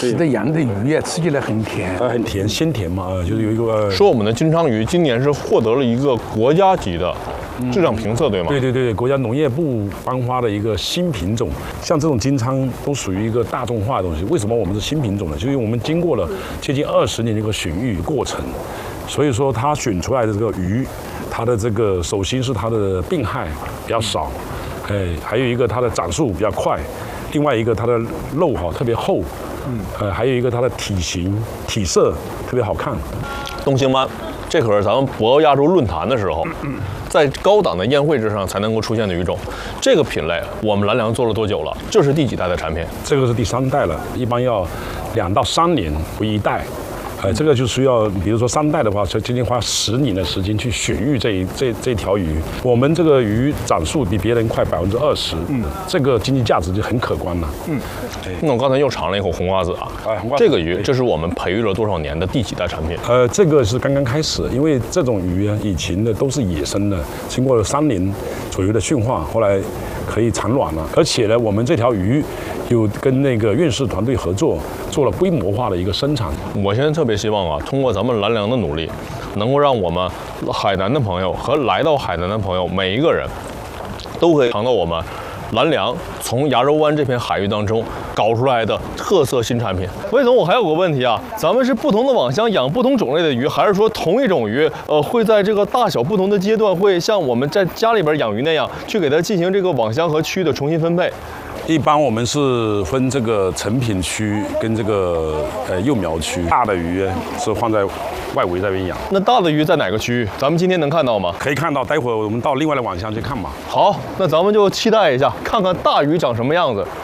洗的养的鱼也吃起来很甜， 很甜，鲜甜嘛，就是有一个说我们的金鲳鱼今年是获得了一个国家级的质量评测，对吗？ 对，国家农业部颁发的一个新品种，像这种金鲳都属于一个大众化的东西。为什么我们是新品种呢？就因为我们经过了接近20年的一个选育过程，所以说它选出来的这个鱼，它的这个首先是它的病害比较少，还有一个它的长速比较快，另外一个它的肉特别厚，还有一个它的体型体色特别好看。 东星斑，这可是咱们博鳌亚洲论坛的时候，在高档的宴会之上才能够出现的鱼种。这个品类我们蓝粮做了多久了？这是第几代的产品？ 这个是第3代了，一般要2到3年为一代。这个就需要，比如说3代的话，就仅仅花10年的时间去选育这条鱼。我们这个鱼长速比别人快20%，这个经济价值就很可观了。 那我刚才又尝了一口红瓜子啊，这个鱼这是我们培育了多少年的第几代产品？ 这个是刚刚开始，因为这种鱼啊，以前的都是野生的，经过了3年左右的驯化，后来可以产卵了。而且呢，我们这条鱼有跟那个院士团队合作，做了规模化的一个生产。 我现在特别希望啊，通过咱们蓝粮的努力，能够让我们海南的朋友和来到海南的朋友每一个人，都可以尝到我们蓝粮从牙洲湾这片海域当中搞出来的特色新产品。魏总，我还有个问题啊，咱们是不同的网箱养不同种类的鱼，还是说同一种鱼，会在这个大小不同的阶段，会像我们在家里边养鱼那样，去给它进行这个网箱和区域的重新分配？ 一般我们是分这个成品区跟这个幼苗区，大的鱼是放在外围那边养。 那大的鱼在哪个区域？咱们今天能看到吗？ 可以看到，待会儿我们到另外的网箱去看吧。 好，那咱们就期待一下，看看大鱼长什么样子。